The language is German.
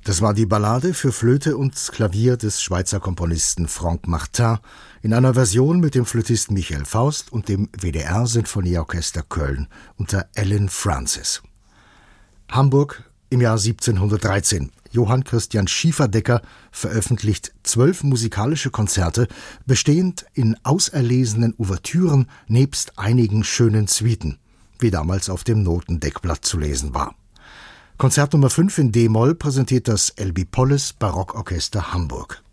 Das war die Ballade für Flöte und Klavier des Schweizer Komponisten Franck Martin in einer Version mit dem Flötisten Michael Faust und dem WDR-Sinfonieorchester Köln unter Alan Francis. Hamburg im Jahr 1713. Johann Christian Schieferdecker veröffentlicht 12 musikalische Konzerte, bestehend in auserlesenen Ouvertüren nebst einigen schönen Suiten, wie damals auf dem Notendeckblatt zu lesen war. Konzert Nummer 5 in D-Moll präsentiert das Elbie Polles Barockorchester Hamburg.